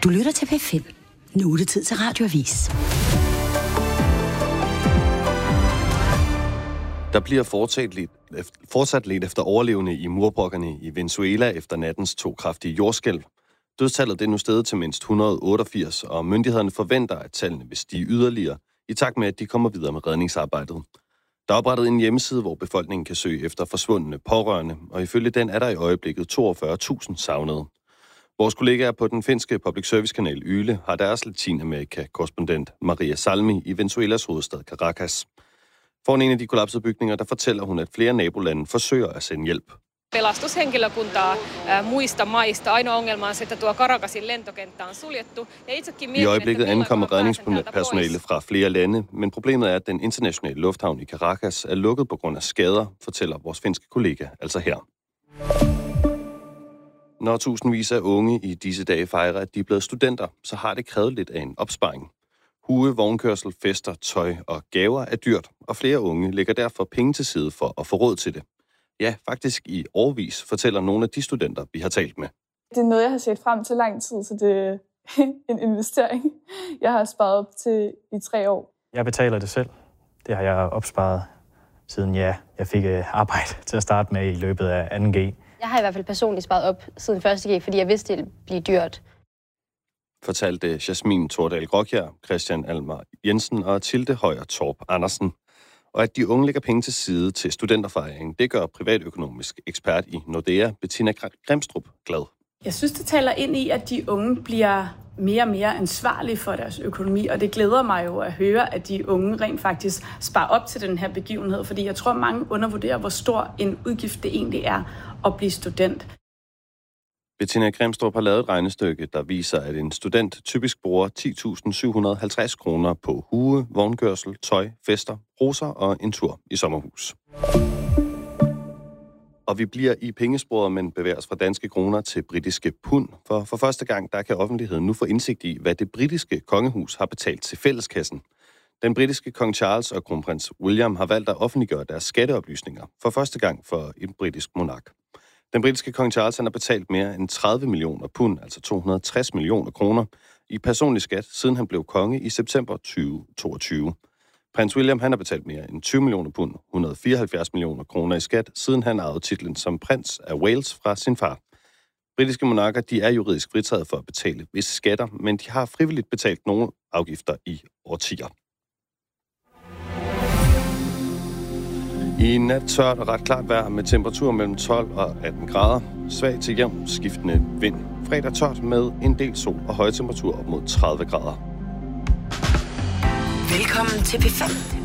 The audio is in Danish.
Du lytter til P5. Nu er det tid til Radioavis. Der bliver fortsat lidt efter overlevende i murbrokkerne i Venezuela efter nattens 2 kraftige jordskælv. Dødstallet er nu steget til mindst 188, og myndighederne forventer, at tallene vil stige yderligere, i takt med, at de kommer videre med redningsarbejdet. Der er oprettet en hjemmeside, hvor befolkningen kan søge efter forsvundne pårørende, og ifølge den er der i øjeblikket 42.000 savnede. Vores kollegaer på den finske public service-kanal Yle har deres Latinamerika-korrespondent Maria Salmi i Venezuelas hovedstad Caracas. Foran en af de kollapsede bygninger, der fortæller hun, at flere nabolande forsøger at sende hjælp. Pelastushenkilökuntaa muista maista. Ainoa ongelma on se, että tuo Caracasin lentokenttä on suljettu. I øjeblikket ankommer redningspersonale fra flere lande, men problemet er, at den internationale lufthavn i Caracas er lukket på grund af skader, fortæller vores finske kollega altså her. Når tusindvis af unge i disse dage fejrer, at de er blevet studenter, så har det krævet lidt af en opsparing. Hue, vognkørsel, fester, tøj og gaver er dyrt, og flere unge lægger derfor penge til side for at få råd til det. Ja, faktisk i årevis, fortæller nogle af de studenter, vi har talt med. Det er noget, jeg har set frem til lang tid, så det er en investering, jeg har sparet op til i 3 år. Jeg betaler det selv. Det har jeg opsparet siden jeg fik arbejde til at starte med i løbet af 2G. Jeg har i hvert fald personligt sparet op siden 1G, fordi jeg vidste, det ville blive dyrt. Fortalte Jasmin Tordal Grokjær, Christian Almar Jensen og Tilde Højer Torp Andersen. Og at de unge lægger penge til side til studenterfejring, det gør privatøkonomisk ekspert i Nordea, Bettina Grimstrup, glad. Jeg synes, det taler ind i, at de unge bliver mere og mere ansvarlige for deres økonomi, og det glæder mig jo at høre, at de unge rent faktisk sparer op til den her begivenhed, fordi jeg tror, mange undervurderer, hvor stor en udgift det egentlig er at blive student. Bettina Grimstrup har lavet et regnestykke, der viser, at en student typisk bruger 10.750 kroner på hue, vognkørsel, tøj, fester, roser og en tur i sommerhus. Og vi bliver i pengesporet, men bevæger os fra danske kroner til britiske pund. For første gang, der kan offentligheden nu få indsigt i, hvad det britiske kongehus har betalt til fælleskassen. Den britiske kong Charles og kronprins William har valgt at offentliggøre deres skatteoplysninger for første gang for en britisk monark. Den britiske kong Charles har betalt mere end 30 millioner pund, altså 260 millioner kroner, i personlig skat, siden han blev konge i september 2022. Prins William han har betalt mere end 20 millioner pund, 174 millioner kroner i skat, siden han arvede titlen som prins af Wales fra sin far. Britiske monarker de er juridisk fritaget for at betale visse skatter, men de har frivilligt betalt nogle afgifter i årtier. I nat tørt og ret klart vejr med temperatur mellem 12 og 18 grader. Svag til jævn skiftende vind. Fredag tørt med en del sol og høje temperatur op mod 30 grader. Velkommen til P5.